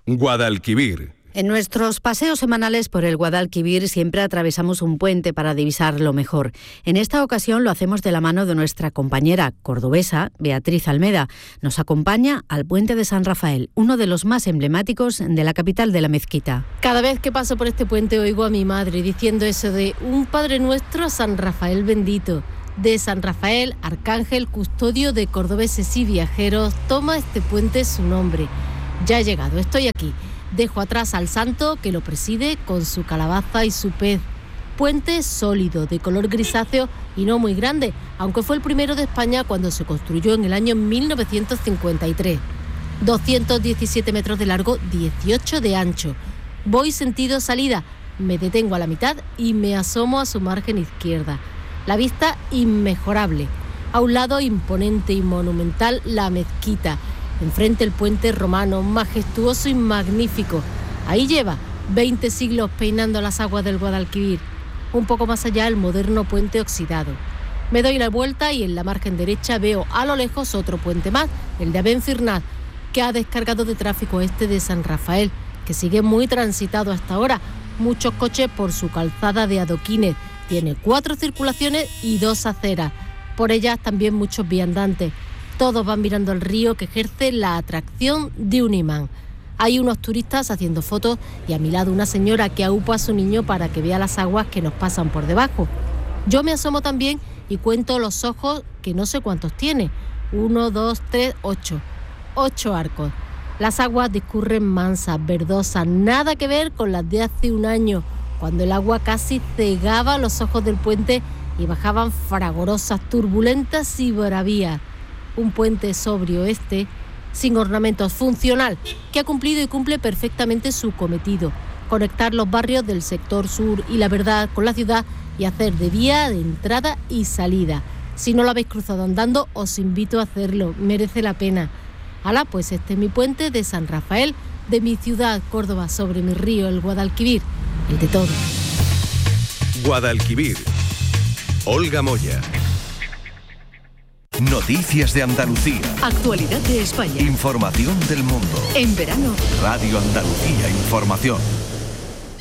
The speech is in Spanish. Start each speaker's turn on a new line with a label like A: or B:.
A: Guadalquivir.
B: En nuestros paseos semanales por el Guadalquivir siempre atravesamos un puente para divisarlo mejor. En esta ocasión lo hacemos de la mano de nuestra compañera cordobesa, Beatriz Almeda. Nos acompaña al puente de San Rafael, uno de los más emblemáticos de la capital de la Mezquita.
C: Cada vez que paso por este puente oigo a mi madre diciendo eso de un Padre Nuestro a San Rafael bendito. De San Rafael, arcángel, custodio de cordobeses y viajeros, toma este puente su nombre. Ya he llegado, estoy aquí. Dejo atrás al santo que lo preside con su calabaza y su pez. Puente sólido, de color grisáceo y no muy grande, aunque fue el primero de España cuando se construyó en el año 1953. 217 metros de largo, 18 de ancho. Voy sentido salida, me detengo a la mitad y me asomo a su margen izquierda. La vista inmejorable. A un lado, imponente y monumental, la mezquita. Enfrente el puente romano, majestuoso y magnífico. Ahí lleva 20 siglos peinando las aguas del Guadalquivir. Un poco más allá el moderno puente oxidado. Me doy la vuelta y en la margen derecha veo a lo lejos otro puente más, el de Abenfirnat, que ha descargado de tráfico este de San Rafael, que sigue muy transitado hasta ahora. Muchos coches por su calzada de adoquines. Tiene 4 circulaciones y 2 aceras. Por ellas también muchos viandantes. Todos van mirando al río que ejerce la atracción de un imán. Hay unos turistas haciendo fotos y a mi lado una señora que aupa a su niño para que vea las aguas que nos pasan por debajo. Yo me asomo también y cuento los ojos, que no sé cuántos tiene. 1, 2, 3, 8. 8 arcos. Las aguas discurren mansas, verdosas, nada que ver con las de hace un año, cuando el agua casi cegaba los ojos del puente y bajaban fragorosas, turbulentas y bravías. Un puente sobrio este, sin ornamentos, funcional, que ha cumplido y cumple perfectamente su cometido: conectar los barrios del sector sur y La Verdad con la ciudad y hacer de vía de entrada y salida. Si no lo habéis cruzado andando, os invito a hacerlo, merece la pena. Hala, pues este es mi puente de San Rafael, de mi ciudad, Córdoba, sobre mi río, el Guadalquivir, el de todos.
A: Guadalquivir. Olga Moya.
D: Noticias de Andalucía.
E: Actualidad de España.
D: Información del mundo.
E: En verano,
D: Radio Andalucía Información.